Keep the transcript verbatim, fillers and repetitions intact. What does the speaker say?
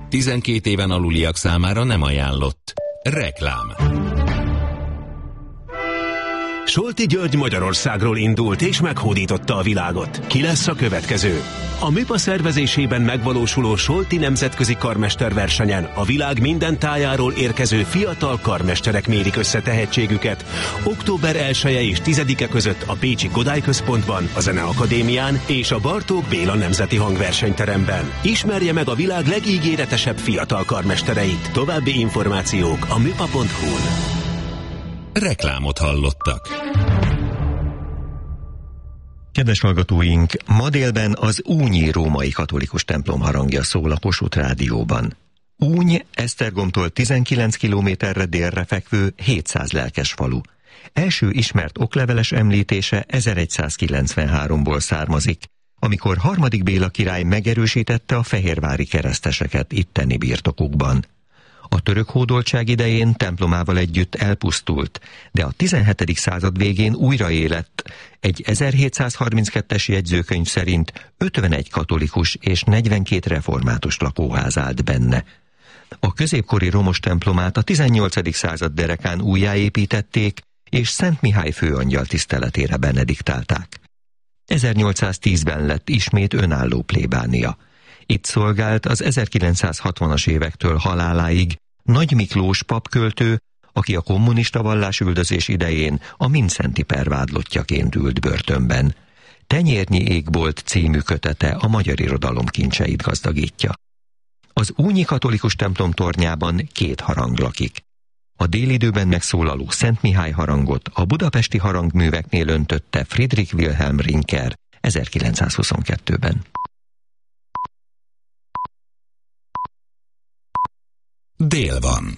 tizenkét éven aluliak számára nem ajánlott. Reklám. Solti György Magyarországról indult és meghódította a világot. Ki lesz a következő? A MIPA szervezésében megvalósuló Solti nemzetközi karmesterversenyen a világ minden tájáról érkező fiatal karmesterek mérik össze tehetségüket. október elseje és tizedike között a Pécsi Kodály Központban, a Zeneakadémián és a Bartók Béla Nemzeti Hangversenyteremben. Ismerje meg a világ legígéretesebb fiatal karmestereit. További információk a mipa pont hu-n. Reklámot hallottak. Kedves hallgatóink, ma délben az Únyi római katolikus templom harangja szól a Kossuth Rádióban. Úny Esztergomtól tizenkilenc kilométerre délre fekvő hétszáz lelkes falu. Első ismert okleveles említése ezeregyszázkilencvenháromból származik, amikor harmadik Béla király megerősítette a fehérvári kereszteseket itteni birtokukban. A török hódoltság idején templomával együtt elpusztult, de a tizenhetedik század végén újraélett. Egy ezerhétszázharminckettes jegyzőkönyv szerint ötvenegy katolikus és negyvenkét református lakóház állt benne. A középkori romos templomát a tizennyolcadik század derekán újjáépítették, és Szent Mihály főangyal tiszteletére benediktálták. ezernyolcszáztízben lett ismét önálló plébánia. Itt szolgált az ezerkilencszázhatvanas évektől haláláig Nagy Miklós papköltő, aki a kommunista vallásüldözés idején a Mindszenty per vádlottjaként ült börtönben. Tenyérnyi égbolt című kötete a magyar irodalom kincseit gazdagítja. Az Únyi katolikus templom tornyában két harang lakik. A délidőben megszólaló Szent Mihály harangot a budapesti harangműveknél öntötte Friedrich Wilhelm Rinker ezerkilencszázhuszonkettőben. Dél van.